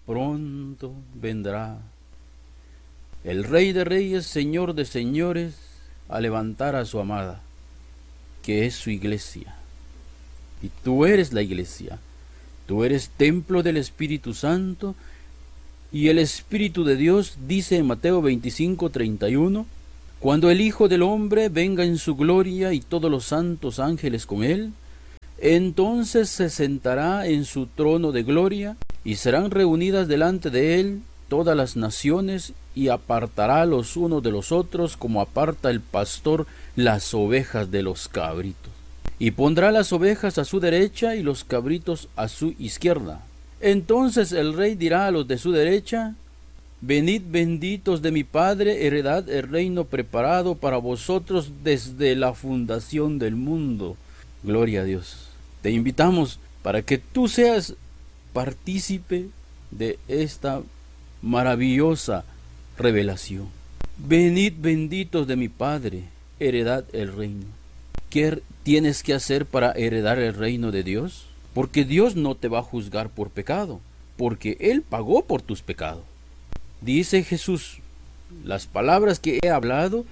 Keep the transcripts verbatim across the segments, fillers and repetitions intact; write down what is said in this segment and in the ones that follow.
pronto vendrá el Rey de Reyes, Señor de Señores, a levantar a su amada, que es su iglesia. Y tú eres la iglesia, tú eres templo del Espíritu Santo, y el Espíritu de Dios dice en Mateo veinticinco, treinta y uno, cuando el Hijo del Hombre venga en su gloria y todos los santos ángeles con él, entonces se sentará en su trono de gloria, y serán reunidas delante de él todas las naciones, y apartará los unos de los otros, como aparta el pastor las ovejas de los cabritos. Y pondrá las ovejas a su derecha y los cabritos a su izquierda. Entonces el rey dirá a los de su derecha, venid benditos de mi Padre, heredad el reino preparado para vosotros desde la fundación del mundo. Gloria a Dios. Te invitamos para que tú seas partícipe de esta maravillosa revelación. Venid benditos de mi Padre, heredad el reino. ¿Qué tienes que hacer para heredar el reino de Dios? Porque Dios no te va a juzgar por pecado, porque Él pagó por tus pecados. Dice Jesús, las palabras que he hablado,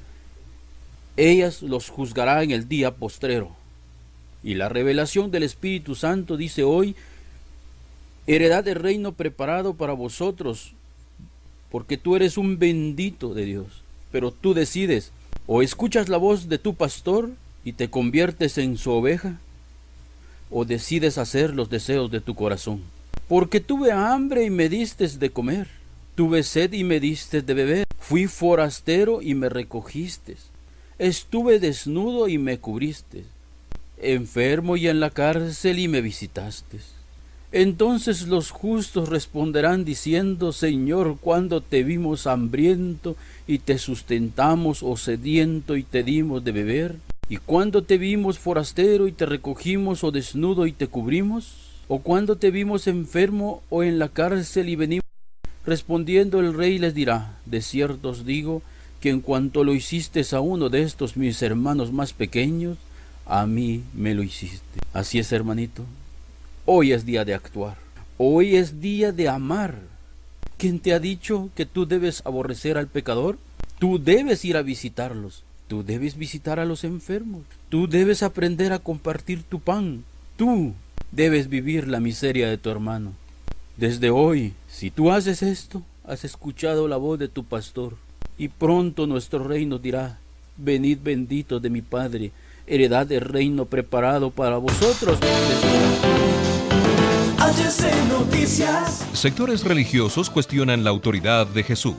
ellas los juzgará en el día postrero. Y la revelación del Espíritu Santo dice hoy, heredad del reino preparado para vosotros, porque tú eres un bendito de Dios. Pero tú decides, o escuchas la voz de tu pastor y te conviertes en su oveja, o decides hacer los deseos de tu corazón. Porque tuve hambre y me diste de comer, tuve sed y me diste de beber, fui forastero y me recogiste, estuve desnudo y me cubriste, enfermo y en la cárcel y me visitaste. Entonces los justos responderán diciendo, Señor, ¿cuándo te vimos hambriento y te sustentamos, o sediento y te dimos de beber? ¿Y cuándo te vimos forastero y te recogimos, o desnudo y te cubrimos? ¿O cuándo te vimos enfermo o en la cárcel y venimos? Respondiendo el rey les dirá, de cierto os digo, que en cuanto lo hiciste a uno de estos mis hermanos más pequeños, a mí me lo hiciste. Así es, hermanito. Hoy es día de actuar. Hoy es día de amar. ¿Quién te ha dicho que tú debes aborrecer al pecador? Tú debes ir a visitarlos. Tú debes visitar a los enfermos. Tú debes aprender a compartir tu pan. Tú debes vivir la miseria de tu hermano. Desde hoy, si tú haces esto, has escuchado la voz de tu pastor. Y pronto nuestro rey nos dirá, venid benditos de mi Padre, heredad del reino preparado para vosotros. H C Noticias. Sectores religiosos cuestionan la autoridad de Jesús.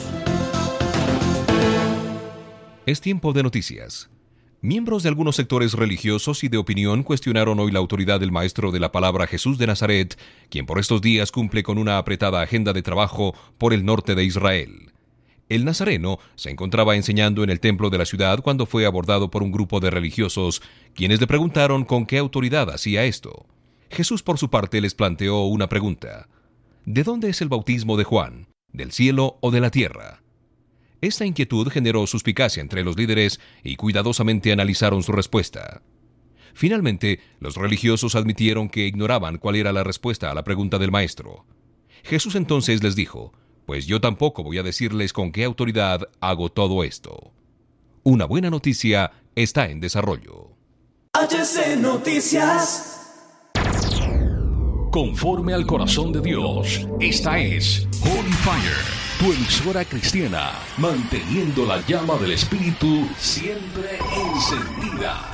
Es tiempo de noticias. Miembros de algunos sectores religiosos y de opinión cuestionaron hoy la autoridad del maestro de la palabra Jesús de Nazaret, quien por estos días cumple con una apretada agenda de trabajo por el norte de Israel. El nazareno se encontraba enseñando en el templo de la ciudad cuando fue abordado por un grupo de religiosos, quienes le preguntaron con qué autoridad hacía esto. Jesús, por su parte, les planteó una pregunta. ¿De dónde es el bautismo de Juan? ¿Del cielo o de la tierra? Esta inquietud generó suspicacia entre los líderes y cuidadosamente analizaron su respuesta. Finalmente, los religiosos admitieron que ignoraban cuál era la respuesta a la pregunta del maestro. Jesús entonces les dijo, pues yo tampoco voy a decirles con qué autoridad hago todo esto. Una buena noticia está en desarrollo. H C Noticias. Conforme al corazón de Dios, esta es Holy Fire, tu emisora cristiana, manteniendo la llama del Espíritu siempre encendida.